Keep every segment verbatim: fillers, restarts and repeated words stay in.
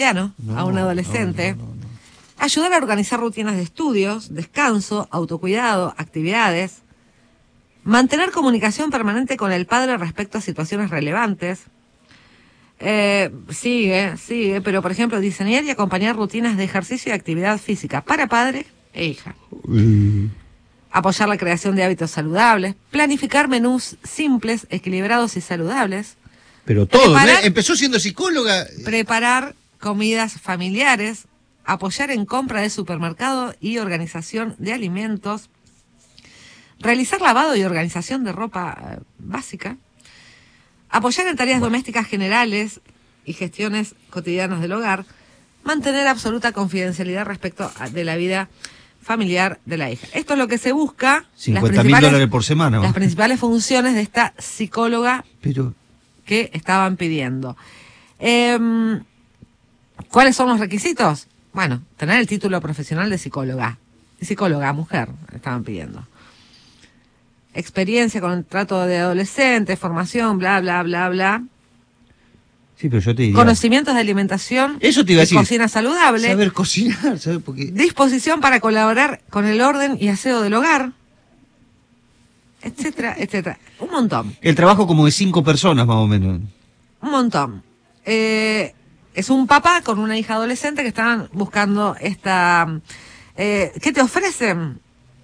no, a un No, adolescente. no, no, no, no. Ayudar a organizar rutinas de estudios, descanso, autocuidado, actividades. Mantener comunicación permanente con el padre respecto a situaciones relevantes. Eh, sigue, sigue, pero por ejemplo, diseñar y acompañar rutinas de ejercicio y actividad física para padre e hija. Mm. Apoyar la creación de hábitos saludables. Planificar menús simples, equilibrados y saludables. Pero todo, Preparar- ¿no? Empezó siendo psicóloga. Preparar comidas familiares. Apoyar en compra de supermercado y organización de alimentos. Realizar lavado y organización de ropa eh, básica. Apoyar en tareas Bueno. domésticas generales y gestiones cotidianas del hogar. Mantener absoluta confidencialidad respecto a, de la vida familiar de la hija. Esto es lo que se busca. cincuenta mil dólares por semana. ¿no? Las principales funciones de esta psicóloga Pero, que estaban pidiendo. Eh, ¿Cuáles son los requisitos? Bueno, tener el título profesional de psicóloga. Psicóloga, mujer, estaban pidiendo. Experiencia con el trato de adolescentes, formación, bla, bla, bla, bla. sí, pero yo te diría. Conocimientos de alimentación. Eso te iba a y decir. Cocina saludable. Saber cocinar, saber por qué. Disposición para colaborar con el orden y aseo del hogar. Etcétera, etcétera. Un montón. El trabajo como de cinco personas, más o menos. Un montón. Eh, es un papá con una hija adolescente que estaban buscando esta... Eh, ¿Qué te ofrecen?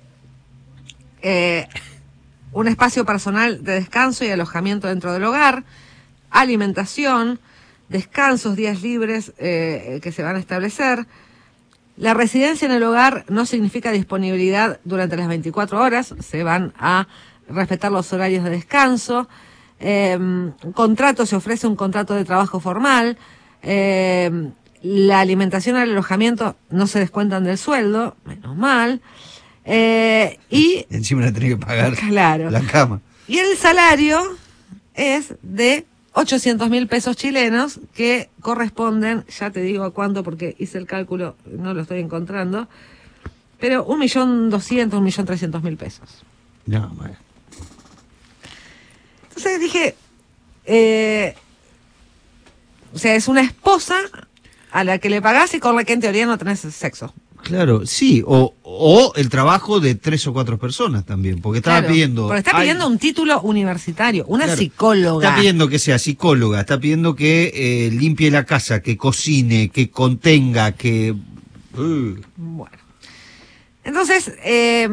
Eh, un espacio personal de descanso y alojamiento dentro del hogar, alimentación, descansos, días libres eh, que se van a establecer. La residencia en el hogar no significa disponibilidad durante las veinticuatro horas, se van a respetar los horarios de descanso. Eh, contrato, se ofrece un contrato de trabajo formal. Eh, la alimentación y el alojamiento no se descuentan del sueldo, menos mal. Eh, y Encima le tenés que pagar Claro. la cama. Y el salario es de ochocientos mil pesos chilenos, que corresponden, ya te digo a cuánto porque hice el cálculo, no lo estoy encontrando, pero un millón doscientos, un millón trescientos mil pesos. No, bueno. Entonces dije, eh, o sea, es una esposa a la que le pagás y con la que en teoría no tenés sexo. Claro, sí, o, o el trabajo de tres o cuatro personas también, porque estaba Claro, pidiendo... Pero está pidiendo ay, un título universitario, una claro, psicóloga. Está pidiendo que sea psicóloga, está pidiendo que eh, limpie la casa, que cocine, que contenga, que... Uh. Bueno. Entonces, eh,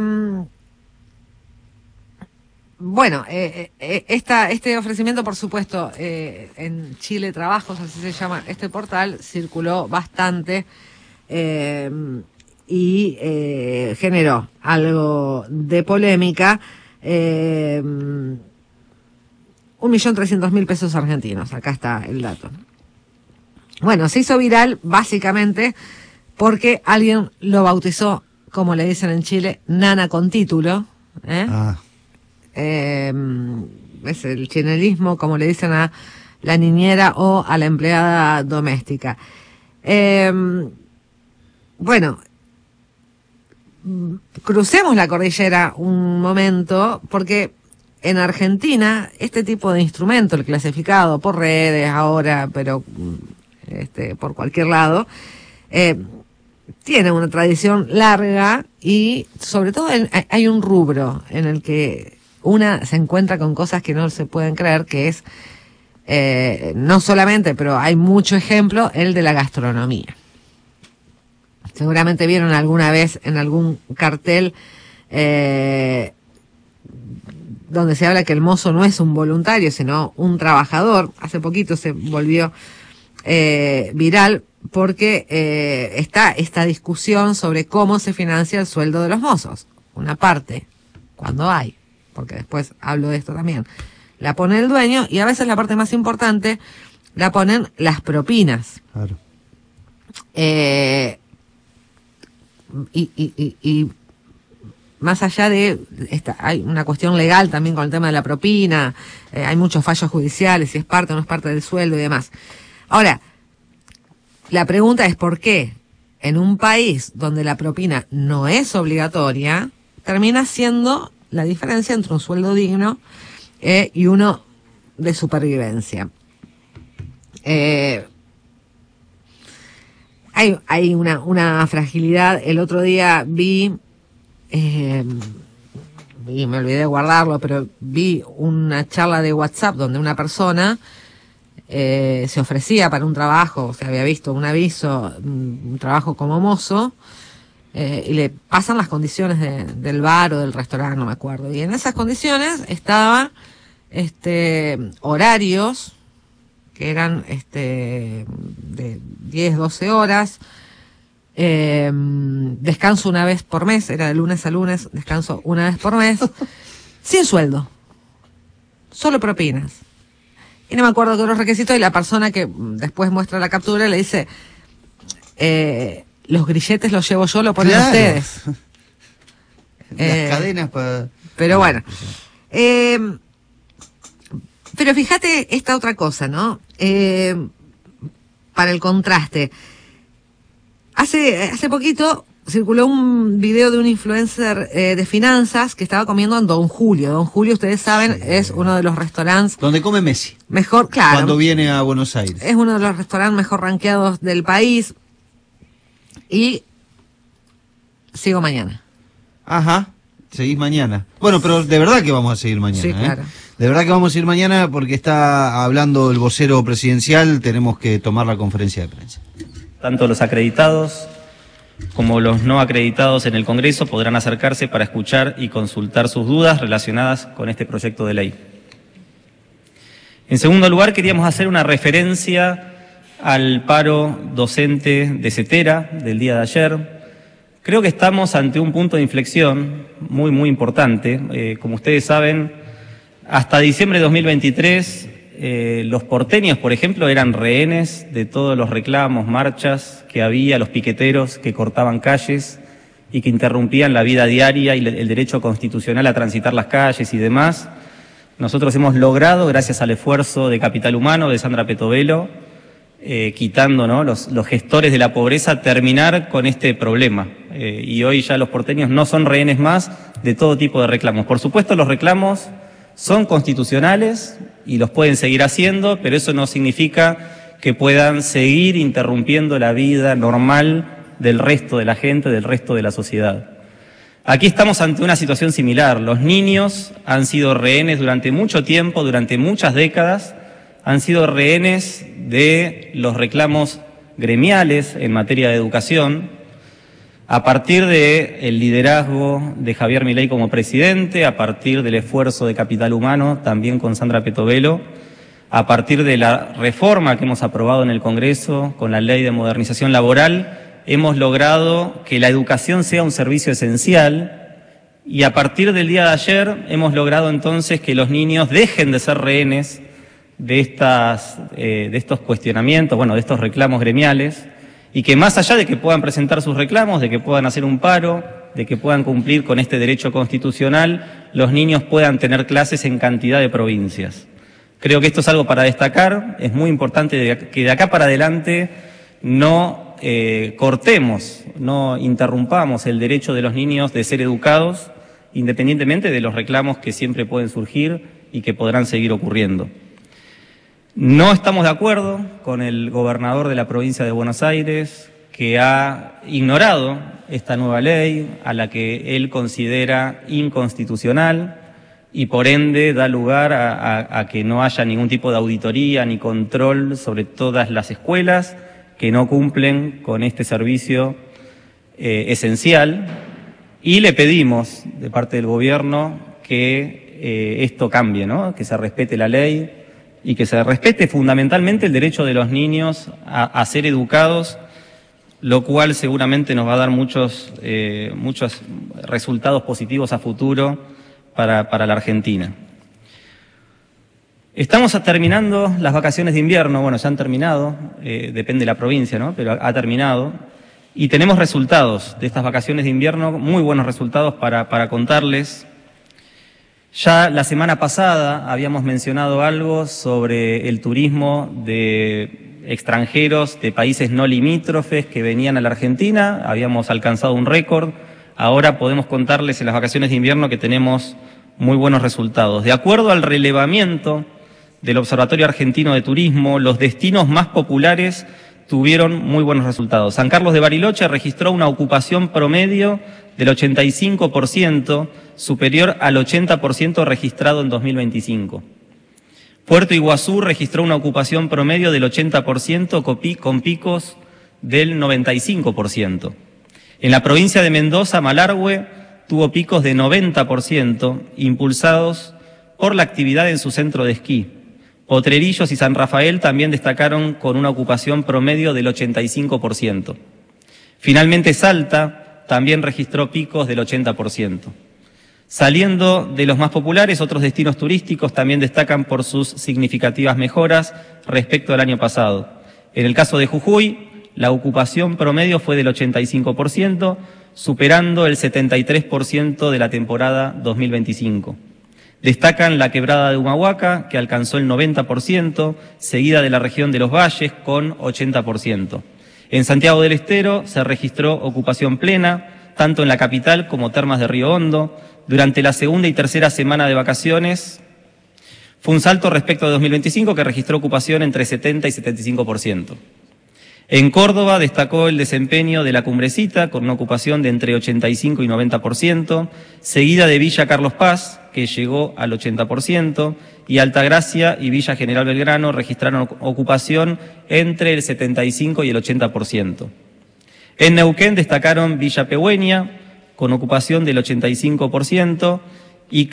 bueno, eh, eh, esta, este ofrecimiento, por supuesto, eh, en Chile Trabajos, así se llama este portal, circuló bastante eh, y eh, generó algo de polémica. Eh, un millón trescientos mil pesos argentinos, acá está el dato. Bueno, se hizo viral básicamente porque alguien lo bautizó, como le dicen en Chile, nana con título. ¿eh? Ah, Eh, es el chinelismo, como le dicen a la niñera o a la empleada doméstica. Eh, bueno, crucemos la cordillera un momento, porque en Argentina este tipo de instrumento, el clasificado por redes ahora, pero este, por cualquier lado, eh, tiene una tradición larga y sobre todo en, hay un rubro en el que una se encuentra con cosas que no se pueden creer, que es, eh, no solamente, pero hay mucho ejemplo, el de la gastronomía. Seguramente vieron alguna vez en algún cartel eh, donde se habla que el mozo no es un voluntario, sino un trabajador. Hace poquito se volvió eh, viral porque eh, está esta discusión sobre cómo se financia el sueldo de los mozos. Una parte, cuando hay, porque después hablo de esto también, la pone el dueño, y a veces la parte más importante la ponen las propinas. claro. Eh, y, y, y, y más allá de esta, hay una cuestión legal también con el tema de la propina, eh, hay muchos fallos judiciales, si es parte o no es parte del sueldo y demás. Ahora, la pregunta es por qué en un país donde la propina no es obligatoria, termina siendo la diferencia entre un sueldo digno eh, y uno de supervivencia. Eh, hay, hay una, una fragilidad. El otro día vi, eh, y me olvidé de guardarlo, pero vi una charla de WhatsApp donde una persona eh, se ofrecía para un trabajo, o sea, había visto un aviso, un trabajo como mozo, eh, y le pasan las condiciones de, del bar o del restaurante, no me acuerdo. Y en esas condiciones estaban este, horarios que eran este, de diez, doce horas, eh, descanso una vez por mes, era de lunes a lunes, descanso una vez por mes, sin sueldo, solo propinas. Y no me acuerdo qué los requisitos, y la persona que después muestra la captura le dice, eh, los grilletes los llevo yo, lo ponen claro. ustedes. Las eh, cadenas para... Pero bueno. Eh, pero fíjate esta otra cosa, ¿no? Eh, para el contraste. Hace, hace poquito circuló un video de un influencer eh, de finanzas que estaba comiendo en Don Julio. Don Julio, ustedes saben, sí, es uno de los restaurantes... donde come Messi. Mejor, claro. Cuando viene a Buenos Aires. Es uno de los restaurantes mejor rankeados del país. Y sigo mañana. Ajá, seguís mañana. Bueno, pero de verdad que vamos a seguir mañana. Sí, claro. ¿eh? De verdad que vamos a ir mañana porque está hablando el vocero presidencial, tenemos que tomar la conferencia de prensa. Tanto los acreditados como los no acreditados en el Congreso podrán acercarse para escuchar y consultar sus dudas relacionadas con este proyecto de ley. En segundo lugar, queríamos hacer una referencia al paro docente de CETERA del día de ayer. Creo que estamos ante un punto de inflexión muy, muy importante. Eh, como ustedes saben, hasta diciembre de dos mil veintitrés, eh, los porteños, por ejemplo, eran rehenes de todos los reclamos, marchas que había, los piqueteros que cortaban calles y que interrumpían la vida diaria y el derecho constitucional a transitar las calles y demás. Nosotros hemos logrado, gracias al esfuerzo de Capital Humano, de Sandra Petovelo, eh, quitando, ¿no?, los, los gestores de la pobreza, terminar con este problema. Eh, y hoy ya los porteños no son rehenes más de todo tipo de reclamos. Por supuesto, los reclamos son constitucionales y los pueden seguir haciendo, pero eso no significa que puedan seguir interrumpiendo la vida normal del resto de la gente, del resto de la sociedad. Aquí estamos ante una situación similar. Los niños han sido rehenes durante mucho tiempo, durante muchas décadas, han sido rehenes de los reclamos gremiales en materia de educación. A partir del liderazgo de Javier Milei como presidente, a partir del esfuerzo de Capital Humano, también con Sandra Petovelo, a partir de la reforma que hemos aprobado en el Congreso con la Ley de Modernización Laboral, hemos logrado que la educación sea un servicio esencial, y a partir del día de ayer hemos logrado entonces que los niños dejen de ser rehenes de, estas, eh, de estos cuestionamientos, bueno, de estos reclamos gremiales, y que más allá de que puedan presentar sus reclamos, de que puedan hacer un paro, de que puedan cumplir con este derecho constitucional, los niños puedan tener clases en cantidad de provincias. Creo que esto es algo para destacar. Es muy importante que de acá para adelante no eh, cortemos, no interrumpamos el derecho de los niños de ser educados, independientemente de los reclamos que siempre pueden surgir y que podrán seguir ocurriendo. No estamos de acuerdo con el gobernador de la provincia de Buenos Aires, que ha ignorado esta nueva ley, a la que él considera inconstitucional, y por ende da lugar a, a, a que no haya ningún tipo de auditoría ni control sobre todas las escuelas que no cumplen con este servicio eh, esencial, y le pedimos de parte del gobierno que eh, esto cambie, ¿no?, que se respete la ley y que se respete fundamentalmente el derecho de los niños a, a ser educados, lo cual seguramente nos va a dar muchos, eh, muchos resultados positivos a futuro para, para la Argentina. Estamos terminando las vacaciones de invierno, bueno, ya han terminado, eh, depende de la provincia, ¿no?, pero ha terminado, y tenemos resultados de estas vacaciones de invierno, muy buenos resultados para, para contarles. Ya la semana pasada habíamos mencionado algo sobre el turismo de extranjeros de países no limítrofes que venían a la Argentina, habíamos alcanzado un récord. Ahora podemos contarles en las vacaciones de invierno que tenemos muy buenos resultados. De acuerdo al relevamiento del Observatorio Argentino de Turismo, los destinos más populares tuvieron muy buenos resultados. San Carlos de Bariloche registró una ocupación promedio del ochenta y cinco por ciento, superior al ochenta por ciento registrado en dos mil veinticinco. Puerto Iguazú registró una ocupación promedio del ochenta por ciento con picos del noventa y cinco por ciento. En la provincia de Mendoza, Malargüe tuvo picos de noventa por ciento, impulsados por la actividad en su centro de esquí. Potrerillos y San Rafael también destacaron con una ocupación promedio del ochenta y cinco por ciento. Finalmente, Salta también registró picos del ochenta por ciento. Saliendo de los más populares, otros destinos turísticos también destacan por sus significativas mejoras respecto al año pasado. En el caso de Jujuy, la ocupación promedio fue del ochenta y cinco por ciento, superando el setenta y tres por ciento de la temporada dos mil veinticinco. Destacan la quebrada de Humahuaca, que alcanzó el noventa por ciento, seguida de la región de los Valles con ochenta por ciento. En Santiago del Estero se registró ocupación plena, tanto en la capital como Termas de Río Hondo. Durante la segunda y tercera semana de vacaciones fue un salto respecto de dos mil veinticinco que registró ocupación entre setenta y setenta y cinco por ciento. En Córdoba destacó el desempeño de la Cumbrecita con una ocupación de entre ochenta y cinco y noventa por ciento, seguida de Villa Carlos Paz, que llegó al ochenta por ciento, y Altagracia y Villa General Belgrano registraron ocupación entre el setenta y cinco y el ochenta por ciento. En Neuquén destacaron Villa Pehuen, con ocupación del ochenta y cinco por ciento, y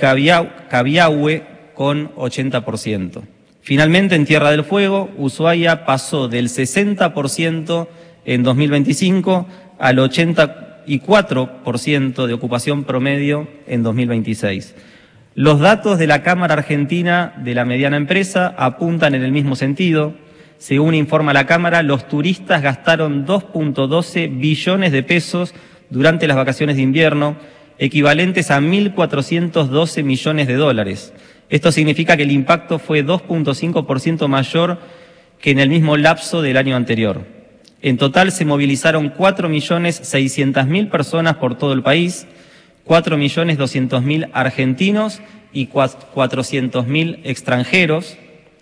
Cabiahue con ochenta por ciento. Finalmente, en Tierra del Fuego, Ushuaia pasó del sesenta por ciento en dos mil veinticinco al ochenta y cuatro por ciento de ocupación promedio en dos mil veintiséis. Los datos de la Cámara Argentina de la Mediana Empresa apuntan en el mismo sentido. Según informa la Cámara, los turistas gastaron dos punto doce billones de pesos durante las vacaciones de invierno, equivalentes a mil cuatrocientos doce millones de dólares. Esto significa que el impacto fue dos punto cinco por ciento mayor que en el mismo lapso del año anterior. En total se movilizaron cuatro millones seiscientas mil personas por todo el país, cuatro millones doscientos mil argentinos y cuatrocientos mil extranjeros,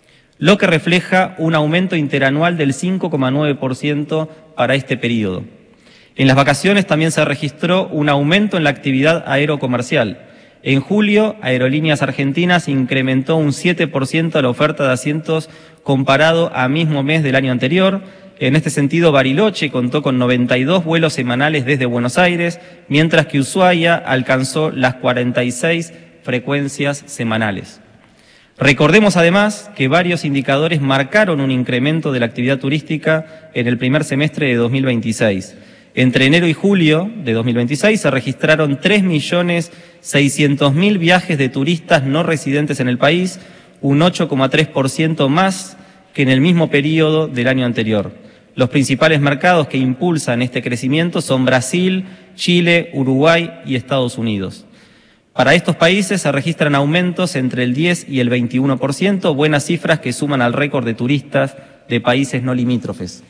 lo que refleja un aumento interanual del cinco coma nueve por ciento para este periodo. En las vacaciones también se registró un aumento en la actividad aerocomercial. En julio, Aerolíneas Argentinas incrementó un siete por ciento la oferta de asientos comparado a mismo mes del año anterior. En este sentido, Bariloche contó con noventa y dos vuelos semanales desde Buenos Aires, mientras que Ushuaia alcanzó las cuarenta y seis frecuencias semanales. Recordemos además que varios indicadores marcaron un incremento de la actividad turística en el primer semestre de dos mil veintiséis. Entre enero y julio de dos mil veintiséis se registraron tres millones seiscientos mil viajes de turistas no residentes en el país, un ocho coma tres por ciento más que en el mismo periodo del año anterior. Los principales mercados que impulsan este crecimiento son Brasil, Chile, Uruguay y Estados Unidos. Para estos países se registran aumentos entre el diez y el veintiuno por ciento, buenas cifras que suman al récord de turistas de países no limítrofes.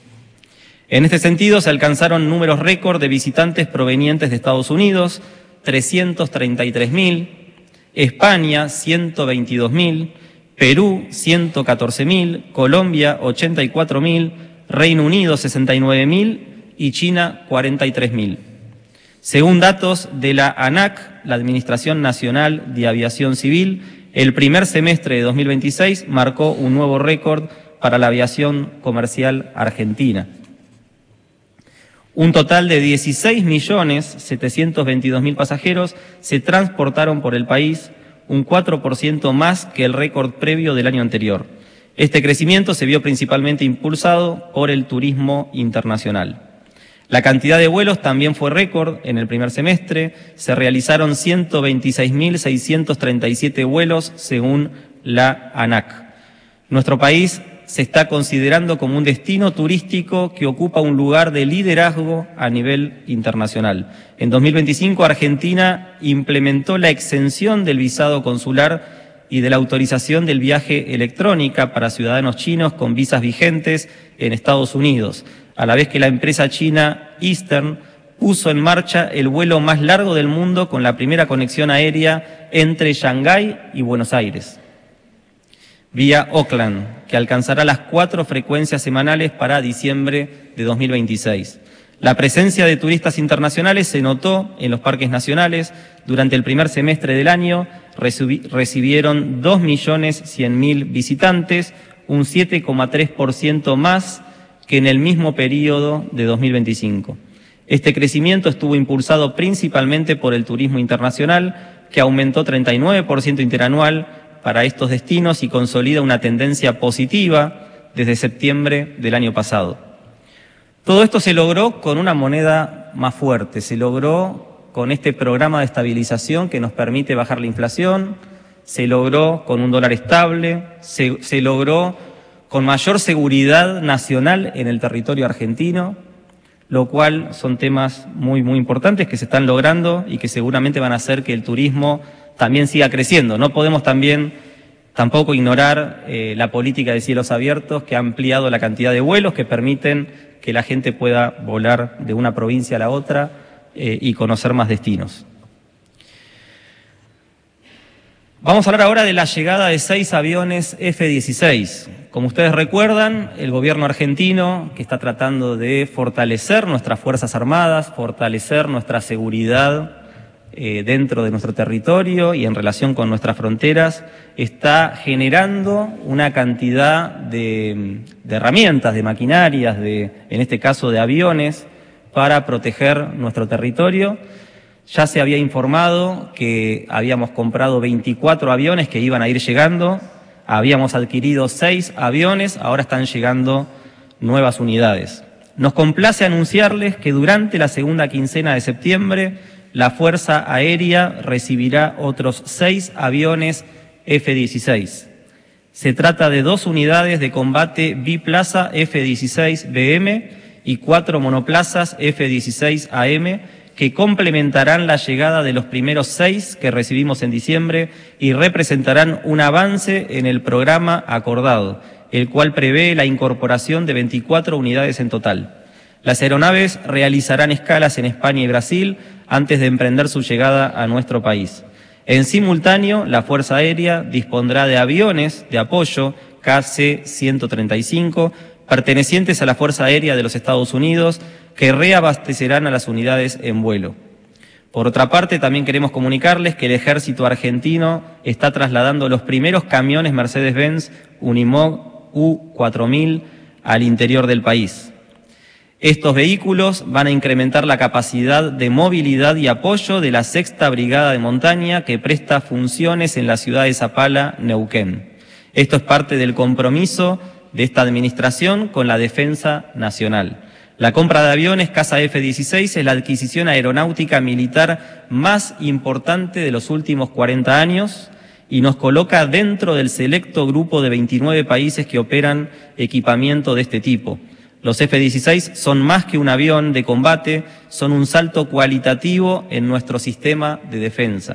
En este sentido, se alcanzaron números récord de visitantes provenientes de Estados Unidos, trescientos treinta y tres mil, España, ciento veintidós mil, Perú, ciento catorce mil, Colombia, ochenta y cuatro mil, Reino Unido, sesenta y nueve mil y China, cuarenta y tres mil. Según datos de la ANAC, la Administración Nacional de Aviación Civil, el primer semestre de dos mil veintiséis marcó un nuevo récord para la aviación comercial argentina. Un total de dieciséis millones setecientos veintidós mil pasajeros se transportaron por el país, un cuatro por ciento más que el récord previo del año anterior. Este crecimiento se vio principalmente impulsado por el turismo internacional. La cantidad de vuelos también fue récord en el primer semestre. Se realizaron ciento veintiséis mil seiscientos treinta y siete vuelos según la ANAC. Nuestro país se está considerando como un destino turístico que ocupa un lugar de liderazgo a nivel internacional. En dos mil veinticinco, Argentina implementó la exención del visado consular y de la autorización del viaje electrónica para ciudadanos chinos con visas vigentes en Estados Unidos, a la vez que la empresa china Eastern puso en marcha el vuelo más largo del mundo con la primera conexión aérea entre Shanghái y Buenos Aires. vía Auckland, que alcanzará las cuatro frecuencias semanales para diciembre de dos mil veintiséis. La presencia de turistas internacionales se notó en los parques nacionales. Durante el primer semestre del año recibieron dos millones cien mil visitantes, un siete coma tres por ciento más que en el mismo periodo de dos mil veinticinco. Este crecimiento estuvo impulsado principalmente por el turismo internacional, que aumentó treinta y nueve por ciento interanual para estos destinos y consolida una tendencia positiva desde septiembre del año pasado. Todo esto se logró con una moneda más fuerte, se logró con este programa de estabilización que nos permite bajar la inflación, se logró con un dólar estable, se, se logró con mayor seguridad nacional en el territorio argentino, lo cual son temas muy, muy importantes que se están logrando y que seguramente van a hacer que el turismo también siga creciendo. No podemos también tampoco ignorar eh, la política de cielos abiertos que ha ampliado la cantidad de vuelos que permiten que la gente pueda volar de una provincia a la otra eh, y conocer más destinos. Vamos a hablar ahora de la llegada de seis aviones F dieciséis. Como ustedes recuerdan, el gobierno argentino, que está tratando de fortalecer nuestras Fuerzas Armadas, fortalecer nuestra seguridad eh, dentro de nuestro territorio y en relación con nuestras fronteras, está generando una cantidad de, de herramientas, de maquinarias, de, en este caso de aviones, para proteger nuestro territorio. Ya se había informado que habíamos comprado veinticuatro aviones que iban a ir llegando, habíamos adquirido seis aviones, ahora están llegando nuevas unidades. Nos complace anunciarles que durante la segunda quincena de septiembre la Fuerza Aérea recibirá otros seis aviones F dieciséis. Se trata de dos unidades de combate biplaza F dieciséis B M y cuatro monoplazas F dieciséis A M que complementarán la llegada de los primeros seis que recibimos en diciembre y representarán un avance en el programa acordado, el cual prevé la incorporación de veinticuatro unidades en total. Las aeronaves realizarán escalas en España y Brasil antes de emprender su llegada a nuestro país. En simultáneo, la Fuerza Aérea dispondrá de aviones de apoyo K C ciento treinta y cinco pertenecientes a la Fuerza Aérea de los Estados Unidos que reabastecerán a las unidades en vuelo. Por otra parte, también queremos comunicarles que el Ejército argentino está trasladando los primeros camiones Mercedes-Benz Unimog U cuatro mil al interior del país. Estos vehículos van a incrementar la capacidad de movilidad y apoyo de la Sexta Brigada de Montaña que presta funciones en la ciudad de Zapala, Neuquén. Esto es parte del compromiso de esta administración con la defensa nacional. La compra de aviones Casa F dieciséis es la adquisición aeronáutica militar más importante de los últimos cuarenta años y nos coloca dentro del selecto grupo de veintinueve países que operan equipamiento de este tipo. Los F dieciséis son más que un avión de combate, son un salto cualitativo en nuestro sistema de defensa.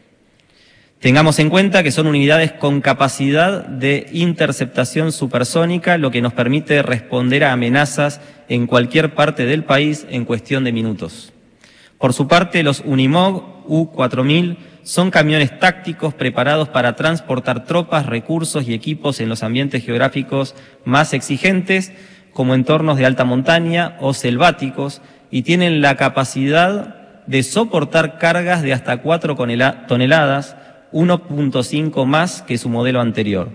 Tengamos en cuenta que son unidades con capacidad de interceptación supersónica, lo que nos permite responder a amenazas en cualquier parte del país en cuestión de minutos. Por su parte, los Unimog U cuatro mil son camiones tácticos preparados para transportar tropas, recursos y equipos en los ambientes geográficos más exigentes, como entornos de alta montaña o selváticos, y tienen la capacidad de soportar cargas de hasta cuatro toneladas, uno punto cinco más que su modelo anterior.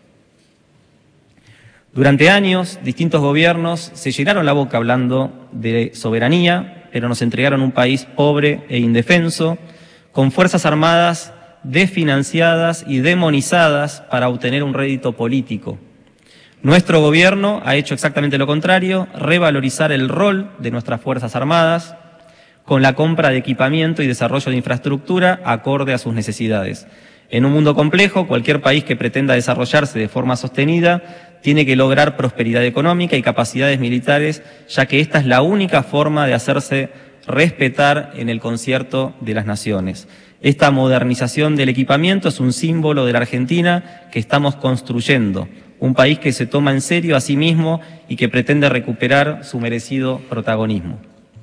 Durante años, distintos gobiernos se llenaron la boca hablando de soberanía, pero nos entregaron un país pobre e indefenso, con fuerzas armadas desfinanciadas y demonizadas para obtener un rédito político. Nuestro gobierno ha hecho exactamente lo contrario, revalorizar el rol de nuestras Fuerzas Armadas con la compra de equipamiento y desarrollo de infraestructura acorde a sus necesidades. En un mundo complejo, cualquier país que pretenda desarrollarse de forma sostenida tiene que lograr prosperidad económica y capacidades militares, ya que esta es la única forma de hacerse respetar en el concierto de las naciones. Esta modernización del equipamiento es un símbolo de la Argentina que estamos construyendo, un país que se toma en serio a sí mismo y que pretende recuperar su merecido protagonismo.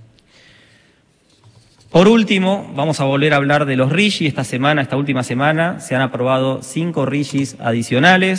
Por último, vamos a volver a hablar de los R I G I. Esta semana, esta última semana, se han aprobado cinco R I G Is adicionales.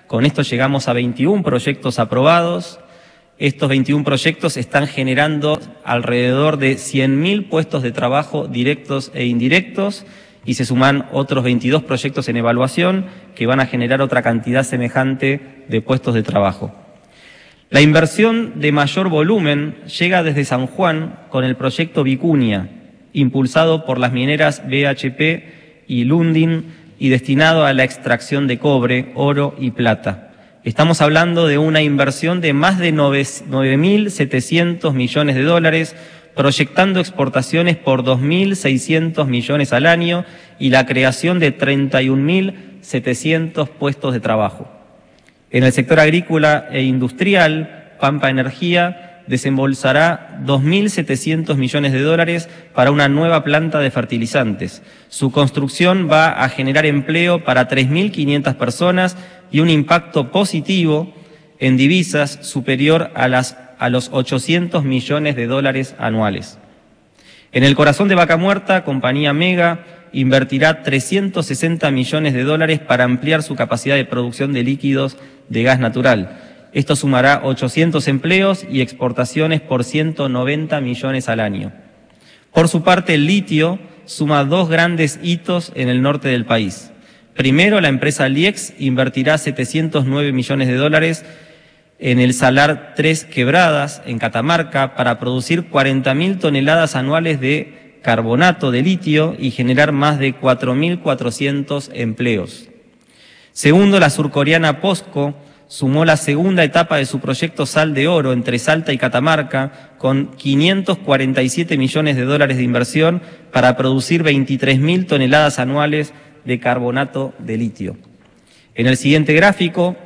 Con esto llegamos a veintiún proyectos aprobados. Estos veintiún proyectos están generando alrededor de cien mil puestos de trabajo directos e indirectos, y se suman otros veintidós proyectos en evaluación que van a generar otra cantidad semejante de puestos de trabajo. La inversión de mayor volumen llega desde San Juan con el proyecto Vicuña, impulsado por las mineras B H P y Lundin y destinado a la extracción de cobre, oro y plata. Estamos hablando de una inversión de más de nueve mil setecientos millones de dólares, proyectando exportaciones por dos mil seiscientos millones al año y la creación de treinta y un mil setecientos puestos de trabajo. En el sector agrícola e industrial, Pampa Energía desembolsará dos mil setecientos millones de dólares para una nueva planta de fertilizantes. Su construcción va a generar empleo para tres mil quinientas personas y un impacto positivo en divisas superior a las a los ochocientos millones de dólares anuales. En el corazón de Vaca Muerta, Compañía Mega invertirá trescientos sesenta millones de dólares para ampliar su capacidad de producción de líquidos de gas natural. Esto sumará ochocientos empleos y exportaciones por ciento noventa millones al año. Por su parte, el litio suma dos grandes hitos en el norte del país. Primero, la empresa Liex invertirá setecientos nueve millones de dólares en el Salar Tres Quebradas, en Catamarca, para producir cuarenta mil toneladas anuales de carbonato de litio y generar más de cuatro mil cuatrocientos empleos. Segundo, la surcoreana POSCO sumó la segunda etapa de su proyecto Sal de Oro entre Salta y Catamarca con quinientos cuarenta y siete millones de dólares de inversión para producir veintitrés mil toneladas anuales de carbonato de litio. En el siguiente gráfico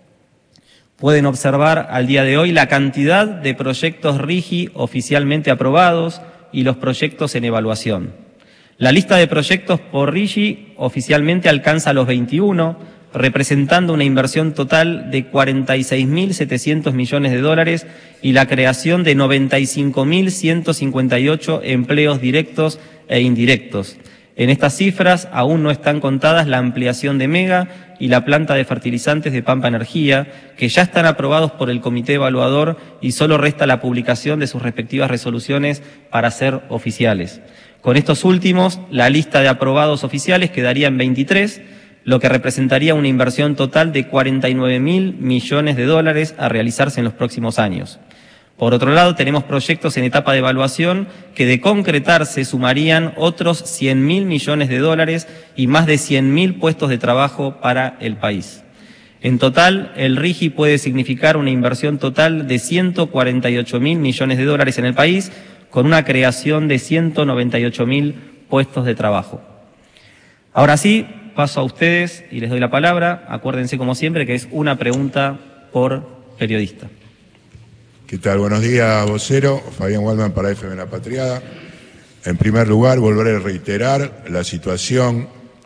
pueden observar al día de hoy la cantidad de proyectos RIGI oficialmente aprobados y los proyectos en evaluación. La lista de proyectos por RIGI oficialmente alcanza los veintiuno, representando una inversión total de cuarenta y seis mil setecientos millones de dólares y la creación de noventa y cinco mil ciento cincuenta y ocho empleos directos e indirectos. En estas cifras aún no están contadas la ampliación de Mega y la planta de fertilizantes de Pampa Energía, que ya están aprobados por el comité evaluador y solo resta la publicación de sus respectivas resoluciones para ser oficiales. Con estos últimos, la lista de aprobados oficiales quedaría en veintitrés, lo que representaría una inversión total de cuarenta y nueve mil millones de dólares a realizarse en los próximos años. Por otro lado, tenemos proyectos en etapa de evaluación que, de concretarse, sumarían otros cien mil millones de dólares y más de cien mil puestos de trabajo para el país. En total, el RIGI puede significar una inversión total de ciento cuarenta y ocho mil millones de dólares en el país, con una creación de ciento noventa y ocho mil puestos de trabajo. Ahora sí, paso a ustedes y les doy la palabra. Acuérdense, como siempre, que es una pregunta por periodista. ¿Qué tal? Buenos días, vocero. Fabián Waldman para F M La Patriada. En primer lugar, volveré a reiterar la situación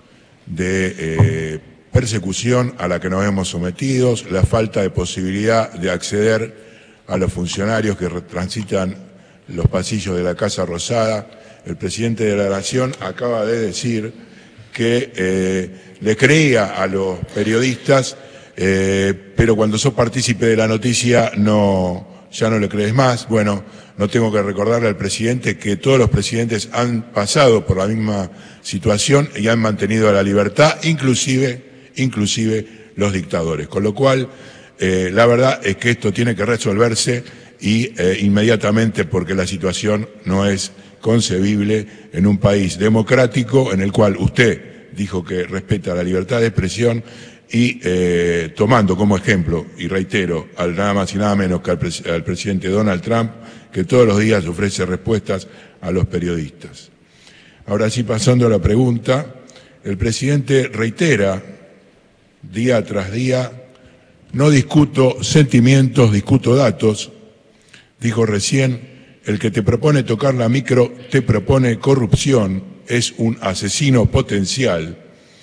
de eh, persecución a la que nos hemos sometido, la falta de posibilidad de acceder a los funcionarios que transitan los pasillos de la Casa Rosada. El presidente de la Nación acaba de decir que eh, le creía a los periodistas, eh, pero cuando sos partícipe de la noticia no... ya no le crees más. Bueno, no tengo que recordarle al presidente que todos los presidentes han pasado por la misma situación y han mantenido la libertad, inclusive, inclusive los dictadores. Con lo cual, eh, la verdad es que esto tiene que resolverse y eh, inmediatamente, porque la situación no es concebible en un país democrático en el cual usted dijo que respeta la libertad de expresión y eh, tomando como ejemplo, y reitero, al nada más y nada menos que al, pres al presidente Donald Trump, que todos los días ofrece respuestas a los periodistas. Ahora sí, pasando a la pregunta, el presidente reitera día tras día, no discuto sentimientos, discuto datos. Dijo recién, el que te propone tocar la micro te propone corrupción, es un asesino potencial.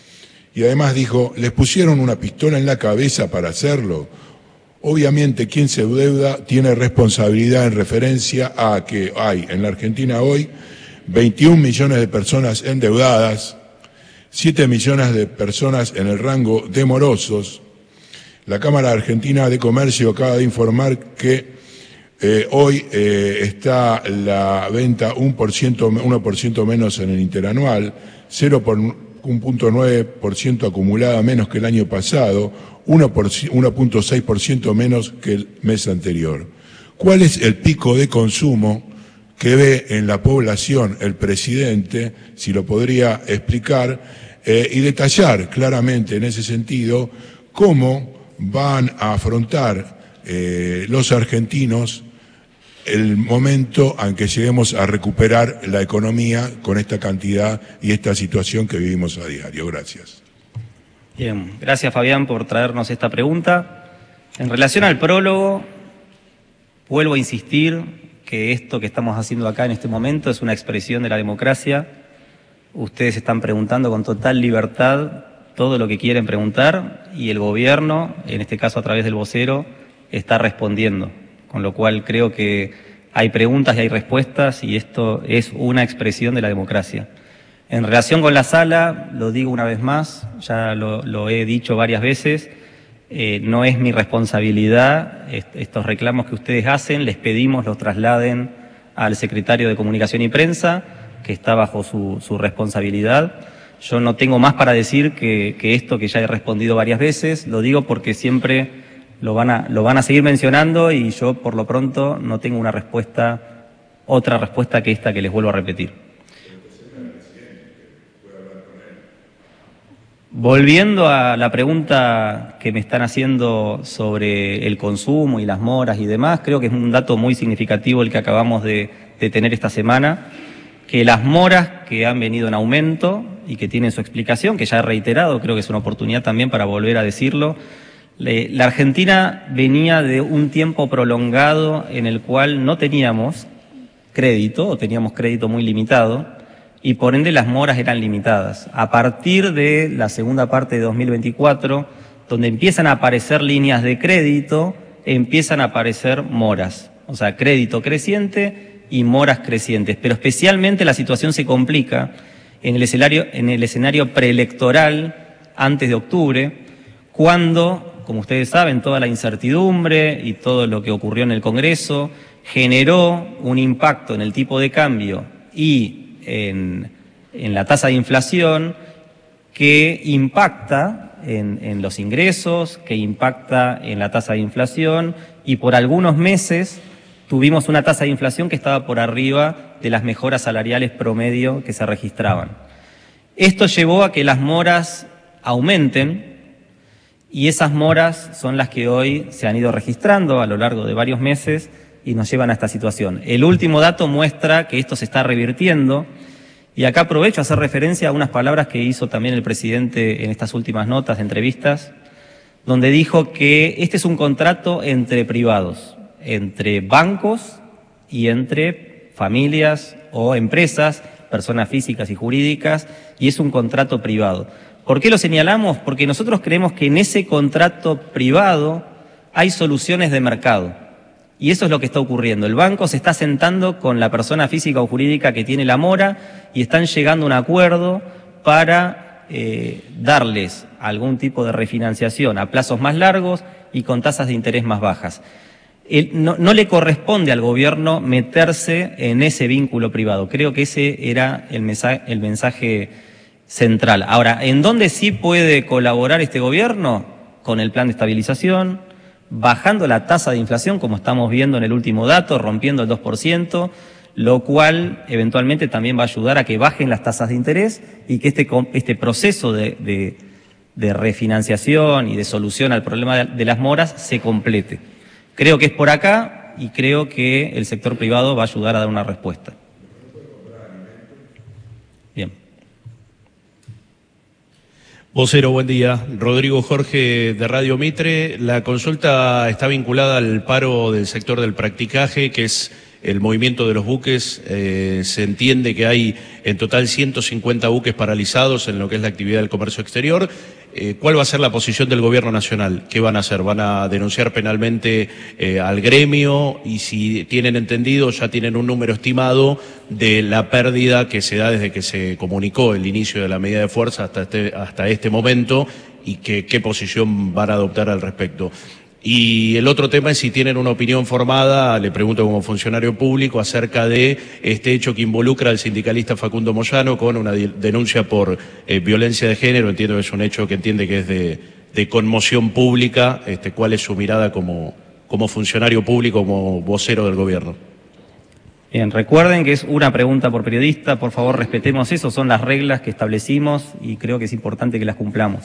Y además dijo, les pusieron una pistola en la cabeza para hacerlo. Obviamente quien se endeuda tiene responsabilidad en referencia a que hay en la Argentina hoy veintiún millones de personas endeudadas, siete millones de personas en el rango de morosos, La Cámara Argentina de Comercio acaba de informar que eh, hoy eh, está la venta un por ciento, uno por ciento menos en el interanual, cero punto nueve por ciento acumulada menos que el año pasado, uno punto seis por ciento menos que el mes anterior. ¿Cuál es el pico de consumo que ve en la población el presidente? Si lo podría explicar eh, y detallar claramente en ese sentido cómo van a afrontar eh, los argentinos el momento en que lleguemos a recuperar la economía con esta cantidad y esta situación que vivimos a diario. Gracias. Bien, gracias Fabián por traernos esta pregunta. En relación al prólogo, vuelvo a insistir que esto que estamos haciendo acá en este momento es una expresión de la democracia. Ustedes están preguntando con total libertad todo lo que quieren preguntar y el gobierno, en este caso a través del vocero, está respondiendo. Con lo cual creo que hay preguntas y hay respuestas y esto es una expresión de la democracia. En relación con la sala, lo digo una vez más, ya lo, lo he dicho varias veces, eh, no es mi responsabilidad est estos reclamos que ustedes hacen, les pedimos los trasladen al secretario de Comunicación y Prensa, que está bajo su, su responsabilidad. Yo no tengo más para decir que, que esto que ya he respondido varias veces, lo digo porque siempre Lo van, a, lo van a seguir mencionando y yo por lo pronto no tengo una respuesta, otra respuesta que esta que les vuelvo a repetir. Volviendo a la pregunta que me están haciendo sobre el consumo y las moras y demás, creo que es un dato muy significativo el que acabamos de, de tener esta semana, que las moras que han venido en aumento y que tienen su explicación, que ya he reiterado, creo que es una oportunidad también para volver a decirlo. La Argentina venía de un tiempo prolongado en el cual no teníamos crédito, o teníamos crédito muy limitado, y por ende las moras eran limitadas. A partir de la segunda parte de dos mil veinticuatro, donde empiezan a aparecer líneas de crédito, empiezan a aparecer moras. O sea, crédito creciente y moras crecientes. Pero especialmente la situación se complica en el escenario, en el escenario preelectoral antes de octubre, cuando, como ustedes saben, toda la incertidumbre y todo lo que ocurrió en el Congreso generó un impacto en el tipo de cambio y en, en la tasa de inflación que impacta en, en los ingresos, que impacta en la tasa de inflación y por algunos meses tuvimos una tasa de inflación que estaba por arriba de las mejoras salariales promedio que se registraban. Esto llevó a que las moras aumenten. Y esas moras son las que hoy se han ido registrando a lo largo de varios meses y nos llevan a esta situación. El último dato muestra que esto se está revirtiendo y acá aprovecho a hacer referencia a unas palabras que hizo también el presidente en estas últimas notas de entrevistas, donde dijo que este es un contrato entre privados, entre bancos y entre familias o empresas, personas físicas y jurídicas, y es un contrato privado. ¿Por qué lo señalamos? Porque nosotros creemos que en ese contrato privado hay soluciones de mercado. Y eso es lo que está ocurriendo. El banco se está sentando con la persona física o jurídica que tiene la mora y están llegando a un acuerdo para eh, darles algún tipo de refinanciación a plazos más largos y con tasas de interés más bajas. El, no, no le corresponde al gobierno meterse en ese vínculo privado. Creo que ese era el mensaje, el mensaje central. Ahora, ¿en dónde sí puede colaborar este gobierno? Con el plan de estabilización, bajando la tasa de inflación, como estamos viendo en el último dato, rompiendo el dos por ciento, lo cual eventualmente también va a ayudar a que bajen las tasas de interés y que este, este proceso de, de, de refinanciación y de solución al problema de, de las moras se complete. Creo que es por acá y creo que el sector privado va a ayudar a dar una respuesta. Bien. Vocero, buen día. Rodrigo Jorge de Radio Mitre. La consulta está vinculada al paro del sector del practicaje, que es el movimiento de los buques. Eh, se entiende que hay en total ciento cincuenta buques paralizados en lo que es la actividad del comercio exterior. Eh, ¿Cuál va a ser la posición del Gobierno Nacional? ¿Qué van a hacer? ¿Van a denunciar penalmente eh, al gremio? Y si tienen entendido, ya tienen un número estimado de la pérdida que se da desde que se comunicó el inicio de la medida de fuerza hasta este, hasta este momento y que, qué posición van a adoptar al respecto. Y el otro tema es si tienen una opinión formada, le pregunto como funcionario público, acerca de este hecho que involucra al sindicalista Facundo Moyano con una denuncia por eh, violencia de género. Entiendo que es un hecho que entiende que es de, de conmoción pública. Este, ¿cuál es su mirada como, como funcionario público, como vocero del gobierno? Bien, recuerden que es una pregunta por periodista, por favor respetemos eso, son las reglas que establecimos y creo que es importante que las cumplamos.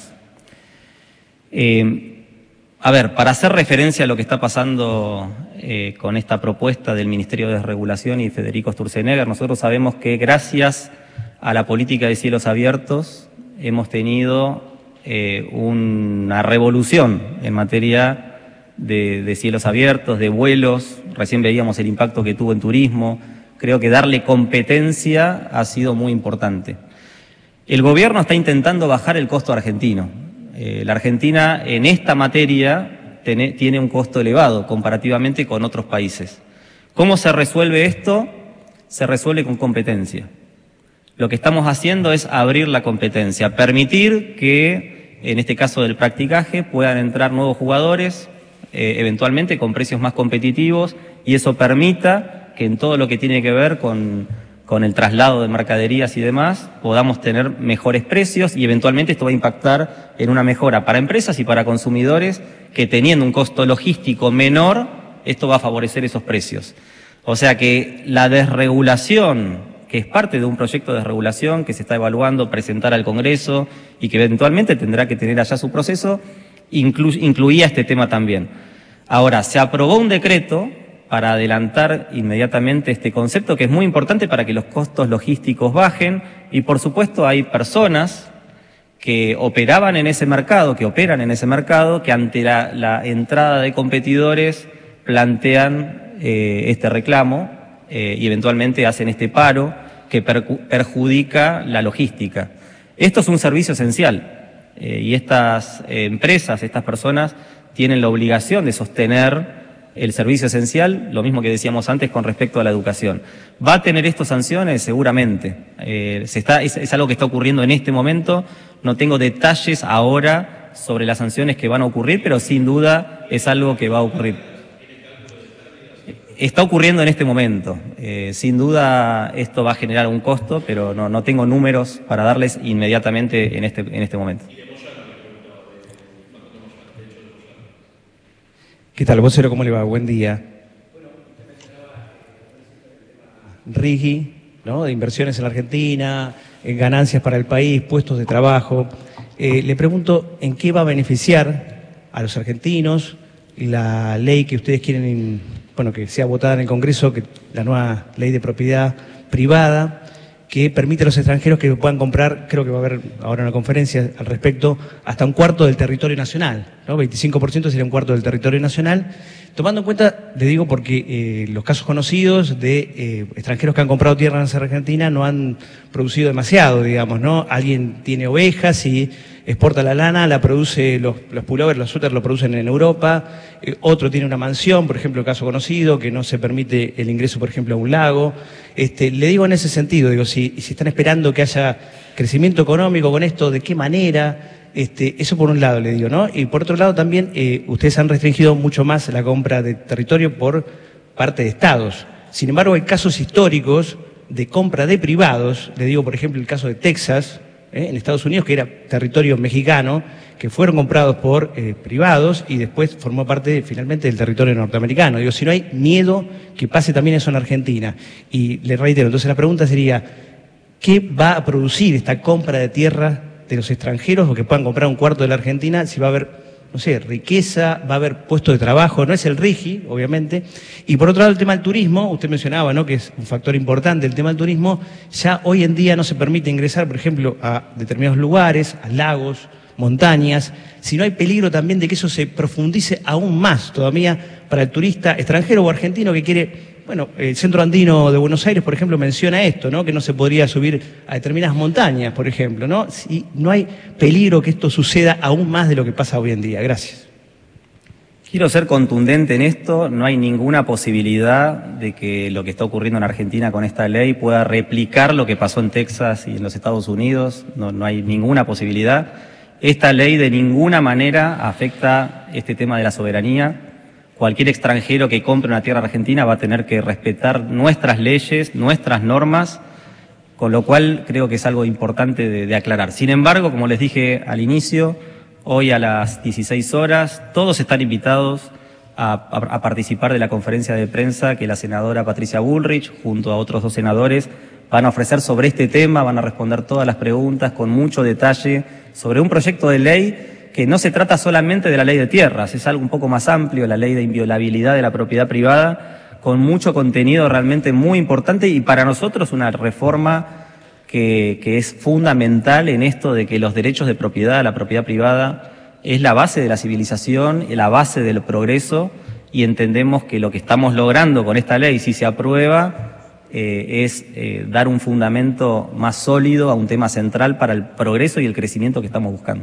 Eh, A ver, para hacer referencia a lo que está pasando eh, con esta propuesta del Ministerio de Desregulación y Federico Sturzenegger, nosotros sabemos que gracias a la política de cielos abiertos hemos tenido eh, una revolución en materia de, de cielos abiertos, de vuelos. Recién veíamos el impacto que tuvo en turismo. Creo que darle competencia ha sido muy importante. El gobierno está intentando bajar el costo argentino. Eh, la Argentina en esta materia tiene, tiene un costo elevado comparativamente con otros países. ¿Cómo se resuelve esto? Se resuelve con competencia. Lo que estamos haciendo es abrir la competencia, permitir que, en este caso del practicaje, puedan entrar nuevos jugadores, eh, eventualmente con precios más competitivos, y eso permita que en todo lo que tiene que ver con... con el traslado de mercaderías y demás, podamos tener mejores precios y eventualmente esto va a impactar en una mejora para empresas y para consumidores que teniendo un costo logístico menor, esto va a favorecer esos precios. O sea que la desregulación, que es parte de un proyecto de desregulación que se está evaluando, presentar al Congreso y que eventualmente tendrá que tener allá su proceso, inclu- incluía este tema también. Ahora, se aprobó un decreto para adelantar inmediatamente este concepto que es muy importante para que los costos logísticos bajen y por supuesto hay personas que operaban en ese mercado, que operan en ese mercado, que ante la, la entrada de competidores plantean eh, este reclamo eh, y eventualmente hacen este paro que percu- perjudica la logística. Esto es un servicio esencial eh, y estas eh, empresas, estas personas tienen la obligación de sostener el servicio esencial, lo mismo que decíamos antes con respecto a la educación. ¿Va a tener esto sanciones? Seguramente. Eh, se está, es, es algo que está ocurriendo en este momento. No tengo detalles ahora sobre las sanciones que van a ocurrir, pero sin duda es algo que va a ocurrir. Está ocurriendo en este momento. Eh, sin duda esto va a generar un costo, pero no, no tengo números para darles inmediatamente en este, en este momento. ¿Qué tal, vocero? ¿Cómo le va? Buen día. RIGI, ¿no? De inversiones en la Argentina, en ganancias para el país, puestos de trabajo. Eh, le pregunto, ¿en qué va a beneficiar a los argentinos la ley que ustedes quieren, bueno, que sea votada en el Congreso, que la nueva ley de propiedad privada, que permite a los extranjeros que puedan comprar, creo que va a haber ahora una conferencia al respecto, hasta un cuarto del territorio nacional, ¿no? veinticinco por ciento sería un cuarto del territorio nacional, tomando en cuenta, le digo porque eh, los casos conocidos de eh, extranjeros que han comprado tierras en Argentina no han producido demasiado, digamos, ¿no? Alguien tiene ovejas y exporta la lana, la produce, los, los pullovers, los suéteres lo producen en Europa, eh, otro tiene una mansión, por ejemplo, el caso conocido, que no se permite el ingreso, por ejemplo, a un lago. Este, le digo en ese sentido, digo, si, si están esperando que haya crecimiento económico con esto, ¿de qué manera? Este, eso por un lado le digo, ¿no? Y por otro lado también, eh, ustedes han restringido mucho más la compra de territorio por parte de estados. Sin embargo, hay casos históricos de compra de privados, le digo, por ejemplo, el caso de Texas, ¿eh? en Estados Unidos, que era territorio mexicano, que fueron comprados por eh, privados y después formó parte finalmente del territorio norteamericano. Digo, si no hay miedo que pase también eso en Argentina. Y le reitero, entonces la pregunta sería, ¿qué va a producir esta compra de tierra de los extranjeros o que puedan comprar un cuarto de la Argentina? Si va a haber, no sé, riqueza, va a haber puestos de trabajo, no es el RIGI, obviamente. Y por otro lado, el tema del turismo, usted mencionaba, ¿no?, que es un factor importante, el tema del turismo, ya hoy en día no se permite ingresar, por ejemplo, a determinados lugares, a lagos, montañas, si no hay peligro también de que eso se profundice aún más todavía para el turista extranjero o argentino que quiere. Bueno, el Centro Andino de Buenos Aires, por ejemplo, menciona esto, ¿no?, que no se podría subir a determinadas montañas, por ejemplo, ¿no? Si no hay peligro que esto suceda aún más de lo que pasa hoy en día. Gracias. Quiero ser contundente en esto, no hay ninguna posibilidad de que lo que está ocurriendo en Argentina con esta ley pueda replicar lo que pasó en Texas y en los Estados Unidos, no, no hay ninguna posibilidad. esta ley de ninguna manera afecta este tema de la soberanía. Cualquier extranjero que compre una tierra argentina va a tener que respetar nuestras leyes, nuestras normas, con lo cual creo que es algo importante de, de aclarar. Sin embargo, como les dije al inicio, hoy a las dieciséis horas, todos están invitados a, a, a participar de la conferencia de prensa que la senadora Patricia Bullrich, junto a otros dos senadores, van a ofrecer sobre este tema, van a responder todas las preguntas con mucho detalle sobre un proyecto de ley que no se trata solamente de la ley de tierras, es algo un poco más amplio, la ley de inviolabilidad de la propiedad privada, con mucho contenido realmente muy importante y para nosotros una reforma que, que es fundamental en esto de que los derechos de propiedad, la propiedad privada, es la base de la civilización, la base del progreso y entendemos que lo que estamos logrando con esta ley, si se aprueba, eh, es eh, dar un fundamento más sólido a un tema central para el progreso y el crecimiento que estamos buscando.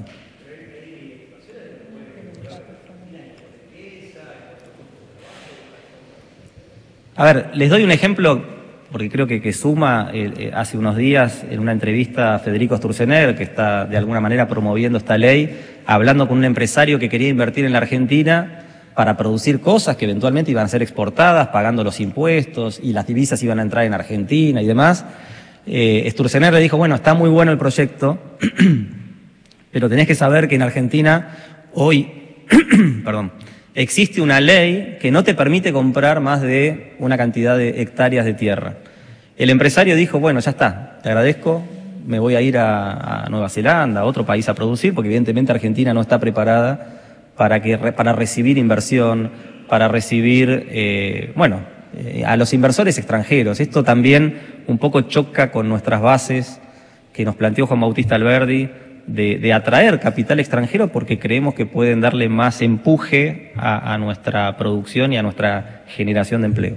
A ver, les doy un ejemplo, porque creo que, que suma, eh, hace unos días en una entrevista a Federico Sturzenegger, que está de alguna manera promoviendo esta ley, hablando con un empresario que quería invertir en la Argentina para producir cosas que eventualmente iban a ser exportadas, pagando los impuestos y las divisas iban a entrar en Argentina y demás. Eh, Sturzenegger le dijo, bueno, está muy bueno el proyecto, pero tenés que saber que en Argentina hoy, perdón, existe una ley que no te permite comprar más de una cantidad de hectáreas de tierra. El empresario dijo, bueno, ya está, te agradezco, me voy a ir a, a Nueva Zelanda, a otro país a producir, porque evidentemente Argentina no está preparada para, que, para recibir inversión, para recibir, eh, bueno, eh, a los inversores extranjeros. Esto también un poco choca con nuestras bases que nos planteó Juan Bautista Alberdi, De, de atraer capital extranjero porque creemos que pueden darle más empuje a, a nuestra producción y a nuestra generación de empleo.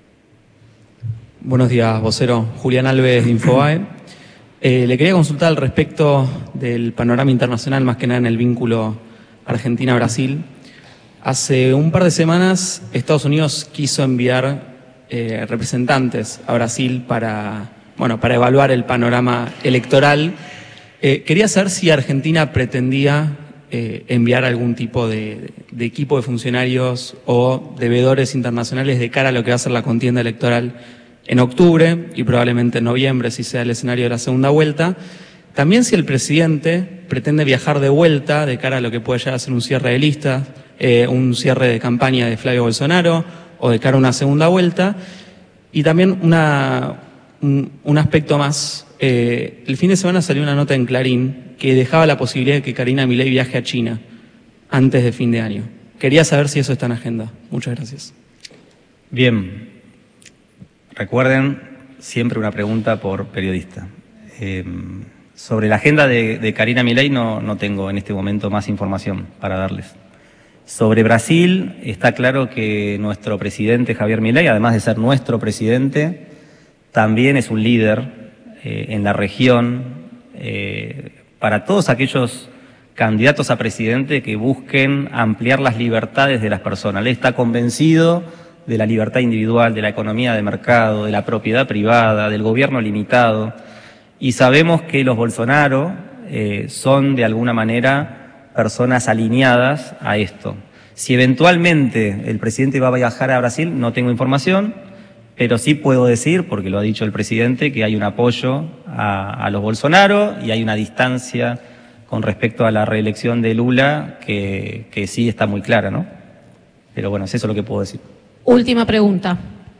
Buenos días, vocero. Julián Alves de Infobae. Eh, le quería consultar al respecto del panorama internacional, más que nada en el vínculo Argentina-Brasil. Hace un par de semanas Estados Unidos quiso enviar eh, representantes a Brasil para, bueno, para evaluar el panorama electoral. Eh, quería saber si Argentina pretendía eh, enviar algún tipo de, de equipo de funcionarios o de veedores internacionales de cara a lo que va a ser la contienda electoral en octubre y probablemente en noviembre, si sea el escenario de la segunda vuelta. También si el presidente pretende viajar de vuelta de cara a lo que puede llegar a ser un cierre de listas, eh, un cierre de campaña de Flavio Bolsonaro o de cara a una segunda vuelta. Y también una, un, un aspecto más. Eh, el fin de semana salió una nota en Clarín que dejaba la posibilidad de que Karina Milei viaje a China antes de fin de año. Quería saber si eso está en agenda. Muchas gracias. Bien. Recuerden, siempre una pregunta por periodista. Eh, sobre la agenda de, de Karina Milei no, no tengo en este momento más información para darles. Sobre Brasil, está claro que nuestro presidente Javier Milei, además de ser nuestro presidente, también es un líder Eh, en la región, eh, para todos aquellos candidatos a presidente que busquen ampliar las libertades de las personas. Él está convencido de la libertad individual, de la economía de mercado, de la propiedad privada, del gobierno limitado, y sabemos que los Bolsonaro eh, son de alguna manera personas alineadas a esto. Si eventualmente el presidente va a viajar a Brasil, no tengo información, pero sí puedo decir, porque lo ha dicho el presidente, que hay un apoyo a, a los Bolsonaro y hay una distancia con respecto a la reelección de Lula que, que sí está muy clara, ¿no? Pero bueno, es eso lo que puedo decir. Última pregunta.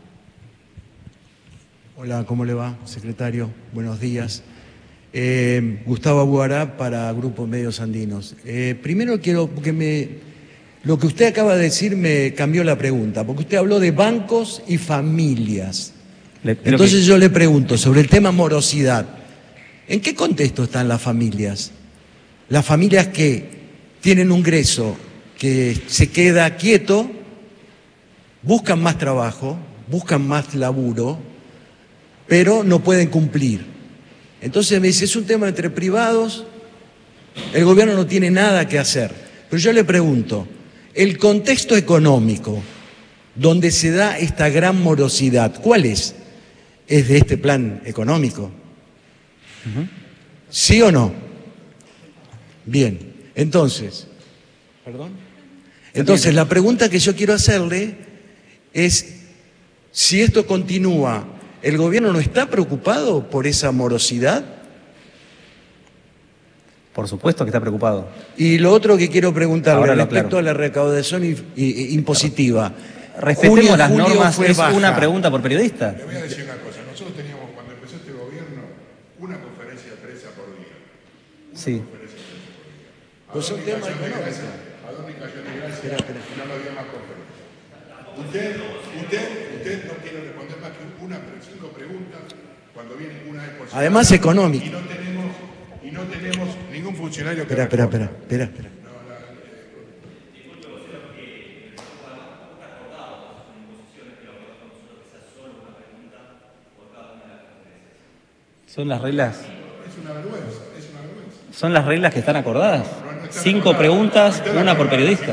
Hola, ¿cómo le va, secretario? Buenos días. Eh, Gustavo Abuará para Grupo Medios Andinos. Eh, primero quiero que me... Lo que usted acaba de decir me cambió la pregunta, porque usted habló de bancos y familias. Le, Entonces que... yo le pregunto sobre el tema morosidad. ¿En qué contexto están las familias? Las familias que tienen un ingreso que se queda quieto, buscan más trabajo, buscan más laburo, pero no pueden cumplir. Entonces me dice, es un tema entre privados, el gobierno no tiene nada que hacer. Pero yo le pregunto, el contexto económico donde se da esta gran morosidad, ¿cuál es? ¿Es de este plan económico? Uh-huh. ¿Sí o no? Bien, entonces, ¿perdón? Entonces, la pregunta que yo quiero hacerle es, si esto continúa, ¿el gobierno no está preocupado por esa morosidad? Por supuesto que está preocupado. Y lo otro que quiero preguntarle Ahora lo respecto aclaro. a la recaudación i- i- impositiva. Respetemos Junio, las julio normas, fue es baja. una pregunta por periodista. Le voy a decir una cosa. Nosotros teníamos, cuando empezó este gobierno, una conferencia de prensa por día. Sí. Pues son temas económicos. ¿A dónde cayó de gracia? No lo había más conferencia. Usted, usted, usted no quiere responder más que una, cinco preguntas cuando viene una vez por semana. Además, económico. Y no tenemos, y no tenemos ningún funcionario que Espera, espera, responda. espera, espera, espera. Son las reglas. Es una vergüenza, es una vergüenza. Son las reglas que están acordadas. Cinco preguntas, una por periodista.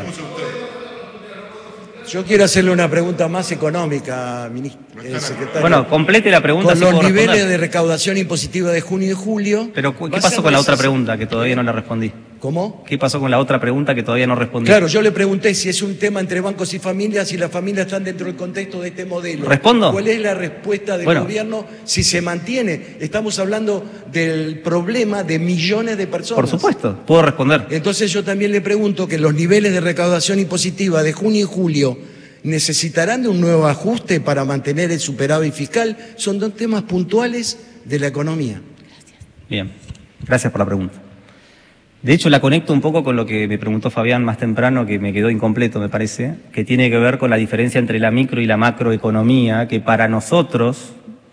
Yo quiero hacerle una pregunta más económica, ministro, eh, secretario. Bueno, complete la pregunta. Con así los puedo niveles responder. de recaudación impositiva de junio y julio. Pero, ¿va ¿qué a pasó ser con la otra recesa- pregunta que todavía no la respondí? ¿Cómo? ¿Qué pasó con la otra pregunta que todavía no respondí? Claro, yo le pregunté si es un tema entre bancos y familias, si las familias están dentro del contexto de este modelo. ¿Respondo? ¿Cuál es la respuesta del Bueno. gobierno si se mantiene? Estamos hablando del problema de millones de personas. Por supuesto, puedo responder. Entonces yo también le pregunto que los niveles de recaudación impositiva de junio y julio necesitarán de un nuevo ajuste para mantener el superávit fiscal. Son dos temas puntuales de la economía. Bien, gracias por la pregunta. De hecho, la conecto un poco con lo que me preguntó Fabián más temprano, que me quedó incompleto, me parece, que tiene que ver con la diferencia entre la micro y la macroeconomía, que para nosotros,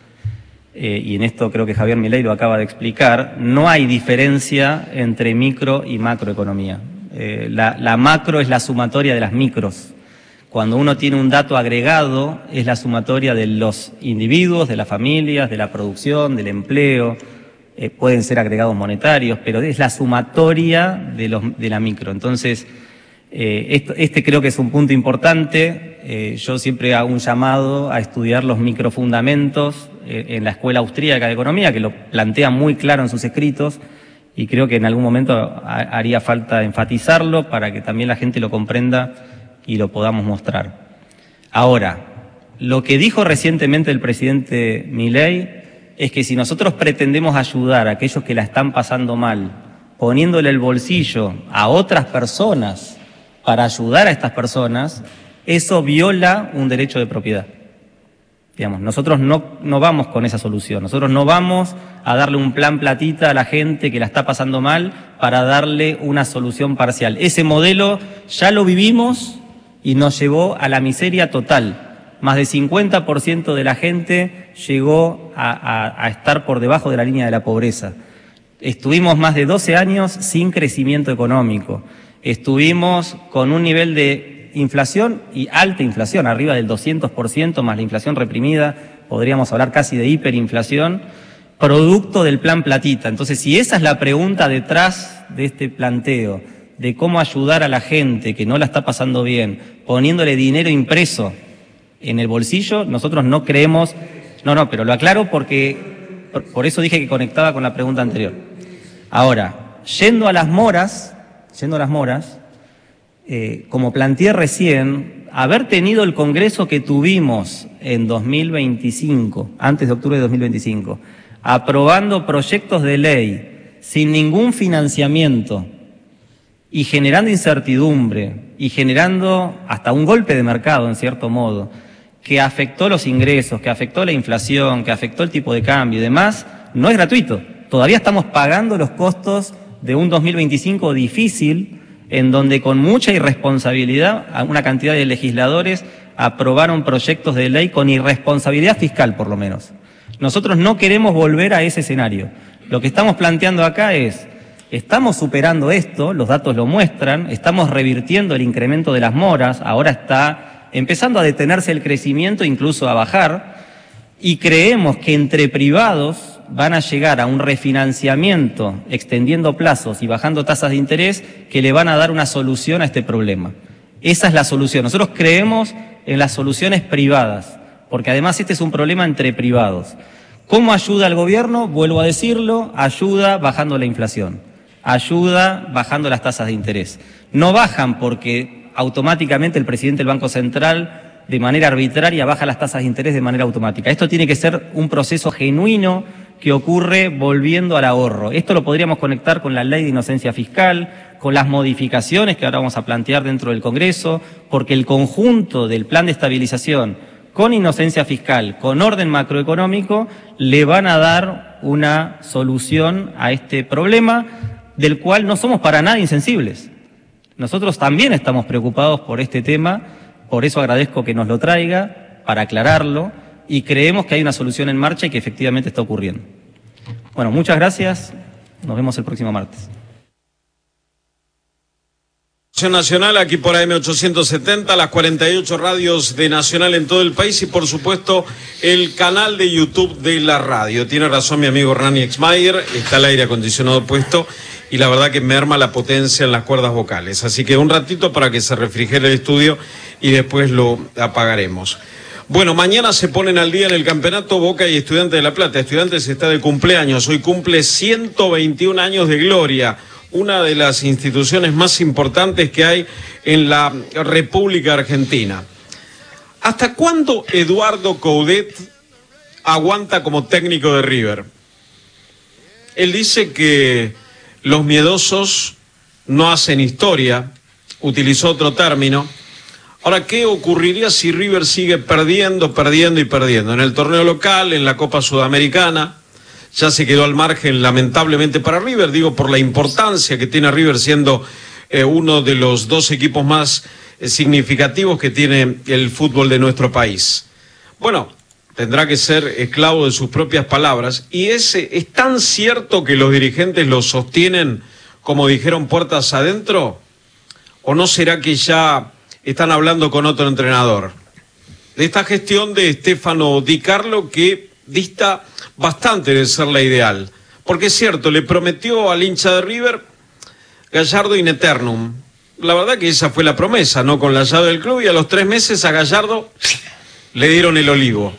eh, y en esto creo que Javier Milei lo acaba de explicar, no hay diferencia entre micro y macroeconomía. Eh, la, la macro es la sumatoria de las micros. Cuando uno tiene un dato agregado, es la sumatoria de los individuos, de las familias, de la producción, del empleo. Eh, pueden ser agregados monetarios, pero es la sumatoria de, los, de la micro. Entonces, eh, esto, este creo que es un punto importante. Eh, yo siempre hago un llamado a estudiar los microfundamentos eh, en la Escuela Austríaca de Economía, que lo plantea muy claro en sus escritos, y creo que en algún momento ha, haría falta enfatizarlo para que también la gente lo comprenda y lo podamos mostrar. Ahora, lo que dijo recientemente el presidente Milei es que si nosotros pretendemos ayudar a aquellos que la están pasando mal, poniéndole el bolsillo a otras personas para ayudar a estas personas, eso viola un derecho de propiedad. Digamos, nosotros no, no vamos con esa solución, nosotros no vamos a darle un plan platita a la gente que la está pasando mal para darle una solución parcial. Ese modelo ya lo vivimos y nos llevó a la miseria total. Más del cincuenta por ciento de la gente llegó a, a, a estar por debajo de la línea de la pobreza. Estuvimos más de doce años sin crecimiento económico. Estuvimos con un nivel de inflación y alta inflación, arriba del doscientos por ciento, más la inflación reprimida, podríamos hablar casi de hiperinflación, producto del plan platita. Entonces, si esa es la pregunta detrás de este planteo, de cómo ayudar a la gente que no la está pasando bien, poniéndole dinero impreso en el bolsillo, nosotros no creemos, no, no, pero lo aclaro porque, por, por eso dije que conectaba con la pregunta anterior. Ahora, yendo a las moras, yendo a las moras, eh, como planteé recién, haber tenido el congreso que tuvimos en dos mil veinticinco, antes de octubre de dos mil veinticinco, aprobando proyectos de ley sin ningún financiamiento y generando incertidumbre y generando hasta un golpe de mercado, en cierto modo, que afectó los ingresos, que afectó la inflación, que afectó el tipo de cambio y demás, no es gratuito. Todavía estamos pagando los costos de un dos mil veinticinco difícil, en donde con mucha irresponsabilidad una cantidad de legisladores aprobaron proyectos de ley con irresponsabilidad fiscal, por lo menos. Nosotros no queremos volver a ese escenario. Lo que estamos planteando acá es, estamos superando esto, los datos lo muestran, estamos revirtiendo el incremento de las moras, ahora está empezando a detenerse el crecimiento, incluso a bajar, y creemos que entre privados van a llegar a un refinanciamiento, extendiendo plazos y bajando tasas de interés, que le van a dar una solución a este problema. Esa es la solución. Nosotros creemos en las soluciones privadas, porque además este es un problema entre privados. ¿Cómo ayuda al gobierno? Vuelvo a decirlo, ayuda bajando la inflación. ayuda bajando las tasas de interés. No bajan porque automáticamente el presidente del Banco Central de manera arbitraria baja las tasas de interés de manera automática. Esto tiene que ser un proceso genuino que ocurre volviendo al ahorro. Esto lo podríamos conectar con la ley de inocencia fiscal, con las modificaciones que ahora vamos a plantear dentro del Congreso, porque el conjunto del plan de estabilización con inocencia fiscal, con orden macroeconómico, le van a dar una solución a este problema del cual no somos para nada insensibles. Nosotros también estamos preocupados por este tema, por eso agradezco que nos lo traiga, para aclararlo, y creemos que hay una solución en marcha y que efectivamente está ocurriendo. Bueno, muchas gracias, nos vemos el próximo martes. Nacional, aquí por A M ochocientos setenta, las cuarenta y ocho radios de Nacional en todo el país y por supuesto el canal de YouTube de la radio. Tiene razón mi amigo Rani Exmayer, está el aire acondicionado puesto y la verdad que merma la potencia en las cuerdas vocales. Así que un ratito para que se refrigere el estudio y después lo apagaremos. Bueno, mañana se ponen al día en el campeonato Boca y Estudiantes de La Plata. Estudiantes está de cumpleaños, hoy cumple ciento veintiún años de gloria. Una de las instituciones más importantes que hay en la República Argentina. ¿Hasta cuándo Eduardo Coudet aguanta como técnico de River? Él dice que los miedosos no hacen historia, utilizó otro término. Ahora, ¿qué ocurriría si River sigue perdiendo, perdiendo y perdiendo? En el torneo local, en la Copa Sudamericana. Ya se quedó al margen lamentablemente para River, digo por la importancia que tiene River siendo eh, uno de los dos equipos más eh, significativos que tiene el fútbol de nuestro país. Bueno, tendrá que ser esclavo de sus propias palabras y ese es tan cierto que los dirigentes lo sostienen como dijeron puertas adentro, ¿o no será que ya están hablando con otro entrenador? De esta gestión de Stefano Di Carlo que dista bastante de ser la ideal, porque es cierto, le prometió al hincha de River Gallardo in eternum. La verdad que esa fue la promesa, ¿no? Con la llave del club y a los tres meses a Gallardo le dieron el olivo.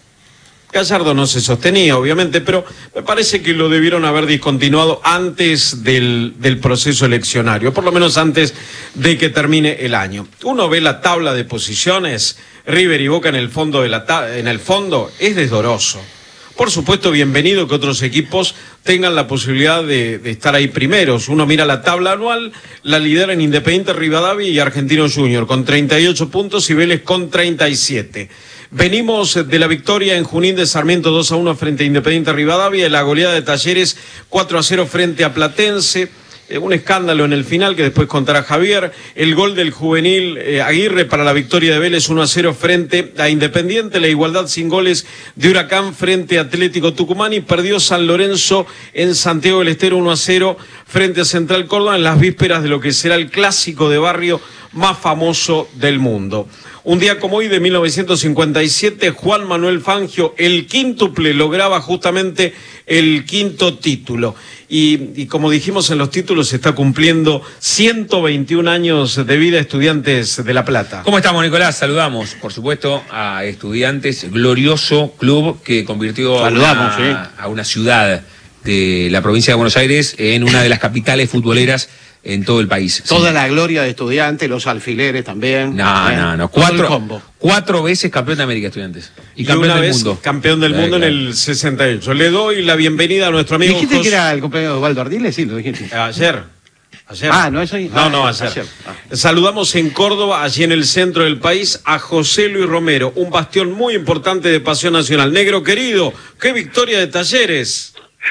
Gallardo no se sostenía, obviamente, pero me parece que lo debieron haber discontinuado antes del, del proceso eleccionario, por lo menos antes de que termine el año. Uno ve la tabla de posiciones, River y Boca en el fondo, de la ta- en el fondo es desdoroso. Por supuesto, bienvenido que otros equipos tengan la posibilidad de, de estar ahí primeros. Uno mira la tabla anual, la lideran Independiente Rivadavia y Argentino Junior con treinta y ocho puntos y Vélez con treinta y siete. Venimos de la victoria en Junín de Sarmiento dos a uno frente a Independiente Rivadavia, la goleada de Talleres cuatro a cero frente a Platense. Eh, un escándalo en el final que después contará Javier, el gol del juvenil eh, Aguirre para la victoria de Vélez uno a cero frente a Independiente, la igualdad sin goles de Huracán frente a Atlético Tucumán y perdió San Lorenzo en Santiago del Estero uno a cero frente a Central Córdoba en las vísperas de lo que será el clásico de barrio más famoso del mundo. Un día como hoy de mil novecientos cincuenta y siete, Juan Manuel Fangio, el quíntuple, lograba justamente el quinto título. Y, y como dijimos en los títulos, se está cumpliendo ciento veintiún años de vida Estudiantes de La Plata. ¿Cómo estamos, Nicolás? Saludamos, por supuesto, a Estudiantes, glorioso club que convirtió a una, ¿sí? a una ciudad de la provincia de Buenos Aires en una de las capitales futboleras en todo el país. Toda sí. la gloria de Estudiantes, los alfileres también. No, ¿eh? no, no. Cuatro, cuatro veces campeón de América, Estudiantes. Y, y campeón una del vez mundo. campeón del sí, mundo claro. en el sesenta y ocho. Le doy la bienvenida a nuestro amigo ¿Dijiste José... que era el cumpleaños de Osvaldo Ardiles? Sí, lo dijiste. Ayer. Ayer. Ah, no, eso... No, ah, no, ayer. ayer. Ah. Saludamos en Córdoba, allí en el centro del país, a José Luis Romero, un bastión muy importante de Pasión Nacional. Negro querido, qué victoria de Talleres.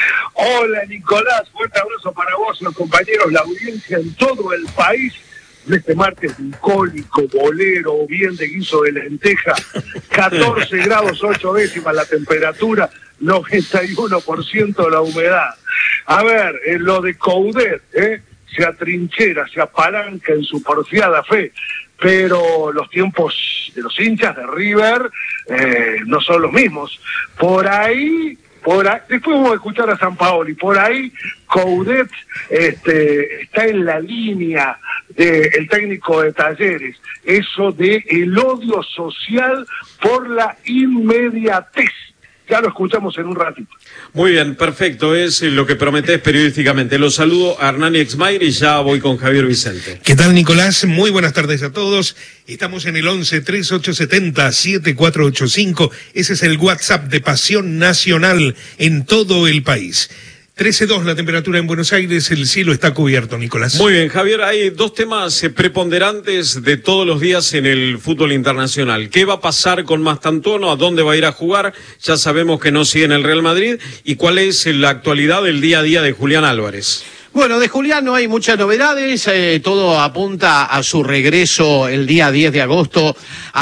Hola Nicolás, fuerte abrazo para vos, los compañeros, la audiencia en todo el país de este martes bucólico, bolero, bien de guiso de lenteja, catorce grados ocho décimas la temperatura, noventa y uno por ciento la humedad. A ver, en lo de Coudet, ¿eh? se atrinchera, se apalanca en su porfiada fe, pero los tiempos de los hinchas de River eh, no son los mismos. Por ahí... Por ahí, después vamos a escuchar a Sampaoli, por ahí Coudet este, está en la línea del técnico de Talleres, eso de el odio social por la inmediatez. Ya lo escuchamos en un ratito. Muy bien, perfecto, es lo que prometés periodísticamente. Los saludo a Hernán Exmayer y ya voy con Javier Vicente. ¿Qué tal, Nicolás? Muy buenas tardes a todos. Estamos en el once, treinta y ocho setenta, setenta y cuatro ochenta y cinco. Ese es el WhatsApp de Pasión Nacional en todo el país. trece dos la temperatura en Buenos Aires, el cielo está cubierto, Nicolás. Muy bien, Javier, hay dos temas eh, preponderantes de todos los días en el fútbol internacional. ¿Qué va a pasar con Mastantuono? ¿A dónde va a ir a jugar? Ya sabemos que no sigue en el Real Madrid. ¿Y cuál es la actualidad del día a día de Julián Álvarez? Bueno, de Julián no hay muchas novedades, eh, todo apunta a su regreso el día diez de agosto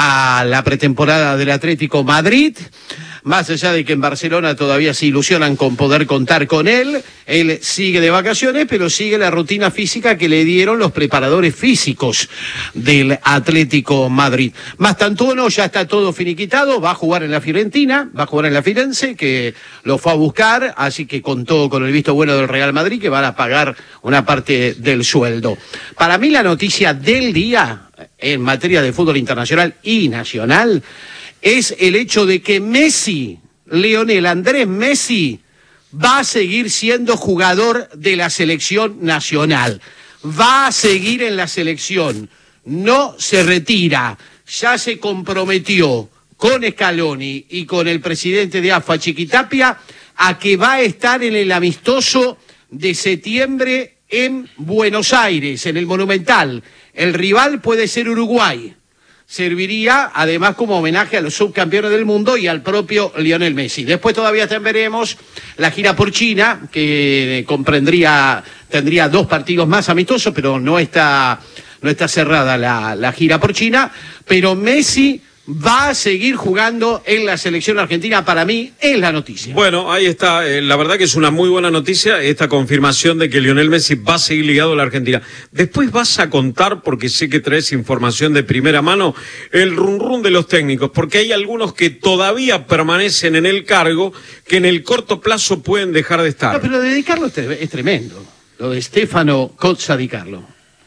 a la pretemporada del Atlético Madrid. Más allá de que en Barcelona todavía se ilusionan con poder contar con él, él sigue de vacaciones, pero sigue la rutina física que le dieron los preparadores físicos del Atlético Madrid. Mastantuono ya está todo finiquitado, va a jugar en la Fiorentina, va a jugar en la Firenze, que lo fue a buscar, así que contó con el visto bueno del Real Madrid, que van a pagar una parte del sueldo. Para mí la noticia del día, en materia de fútbol internacional y nacional, es el hecho de que Messi, Lionel Andrés Messi, va a seguir siendo jugador de la selección nacional. Va a seguir en la selección. No se retira. Ya se comprometió con Scaloni y con el presidente de A F A, Chiquitapia, a que va a estar en el amistoso de septiembre en Buenos Aires, en el Monumental. El rival puede ser Uruguay. Serviría además como homenaje a los subcampeones del mundo y al propio Lionel Messi. Después todavía veremos la gira por China, que comprendría, tendría dos partidos más amistosos, pero no está, no está cerrada la, la gira por China. Pero Messi va a seguir jugando en la selección argentina, para mí es la noticia. Bueno, ahí está, eh, la verdad que es una muy buena noticia esta confirmación de que Lionel Messi va a seguir ligado a la Argentina. Después vas a contar, porque sé que traes información de primera mano, el run run de los técnicos, porque hay algunos que todavía permanecen en el cargo, que en el corto plazo pueden dejar de estar. No, pero lo de Di Carlo es tremendo, lo de Stefano Cozza Di Carlo.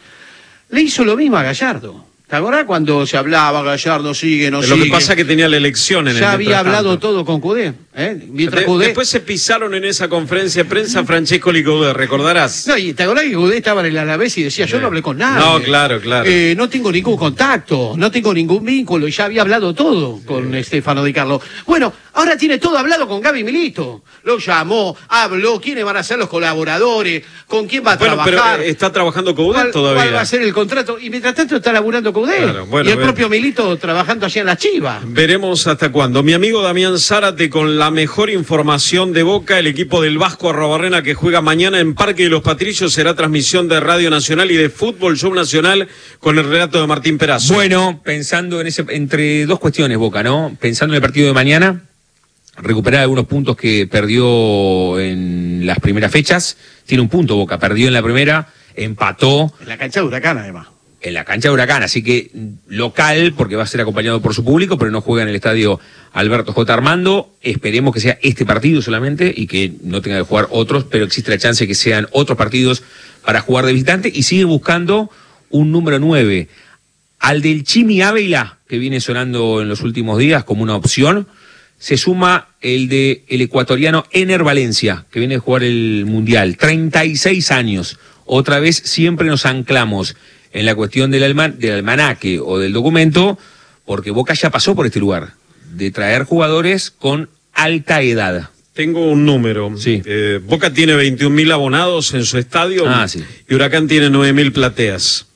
Le hizo lo mismo a Gallardo. ¿Te acordás cuando se hablaba, Gallardo sigue, no sigue? Lo que pasa es que tenía la elección en el Ya había hablado todo con Cudé. ¿eh? De, Cudé... Después se pisaron en esa conferencia de prensa Francesco Cudé, ¿recordarás? No, y te acordás que Cudé estaba en el Alavés y decía, yo no hablé con nadie. No, claro, claro. Eh, no tengo ningún contacto, no tengo ningún vínculo, y ya había hablado todo sí. con Stefano Di Carlo. Bueno, ahora tiene todo hablado con Gaby Milito. Lo llamó, habló, quiénes van a ser los colaboradores, con quién va a bueno, trabajar. Pero está trabajando Cudé ¿Cuál, todavía. ¿Cuál va a ser el contrato? Y mientras tanto está laburando Cudé. Claro, bueno, y el propio Milito trabajando allá en la Chiva. Veremos hasta cuándo. Mi amigo Damián Zárate con la mejor información de Boca, el equipo del Vasco Arrobarrena que juega mañana en Parque de los Patricios, será transmisión de Radio Nacional y de Fútbol Show Nacional con el relato de Martín Perazo. Bueno, pensando en ese, entre dos cuestiones, Boca, ¿no? Pensando en el partido de mañana, recuperar algunos puntos que perdió en las primeras fechas. Tiene un punto Boca, perdió en la primera, empató. En la cancha de Huracán, además. En la cancha de Huracán, así que local, porque va a ser acompañado por su público, pero no juega en el estadio Alberto J. Armando. Esperemos que sea este partido solamente y que no tenga que jugar otros, pero existe la chance de que sean otros partidos para jugar de visitante, y sigue buscando un número nueve. Al del Chimi Ávila, que viene sonando en los últimos días como una opción, se suma el de el ecuatoriano Ener Valencia, que viene a jugar el Mundial. treinta y seis años. Otra vez siempre nos anclamos en la cuestión del, alma, del almanaque o del documento, porque Boca ya pasó por este lugar, de traer jugadores con alta edad. Tengo un número. Sí. Eh, Boca tiene veintiún mil abonados en su estadio ah, sí. y Huracán tiene nueve mil plateas.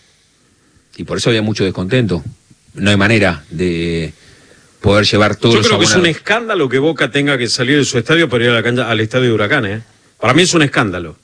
Y por eso había mucho descontento. No hay manera de poder llevar todos Yo los creo abonados. que es un escándalo que Boca tenga que salir de su estadio para ir a la cancha, al estadio de Huracán. ¿eh? Para mí es un escándalo.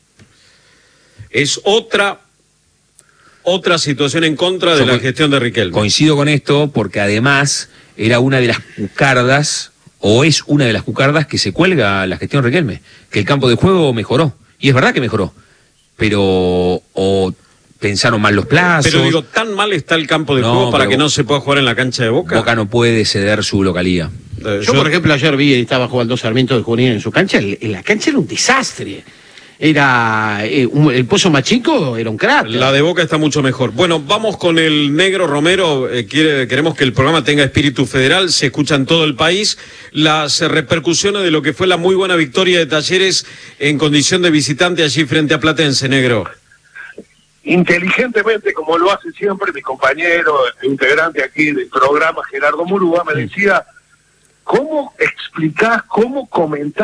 Es otra... Otra situación en contra de Yo la gestión de Riquelme. Coincido con esto porque además era una de las cucardas, o es una de las cucardas que se cuelga la gestión de Riquelme, que el campo de juego mejoró. Y es verdad que mejoró, pero o pensaron mal los plazos. Pero digo, ¿tan mal está el campo de no, juego para que no se pueda jugar en la cancha de Boca? Boca no puede ceder su localía. Eh, yo, yo, por ejemplo, ayer vi, estaba jugando Sarmiento de Junín en su cancha, en la cancha era un desastre. era eh, un, el Pozo más chico era un crack. La de Boca está mucho mejor. Bueno, vamos con el Negro Romero. Eh, quiere, queremos que el programa tenga espíritu federal, se escucha en todo el país. Las eh, repercusiones de lo que fue la muy buena victoria de Talleres en condición de visitante allí frente a Platense, Negro. Inteligentemente, como lo hace siempre mi compañero, integrante aquí del programa, Gerardo Murúa, me decía, ¿cómo explicás, cómo comentás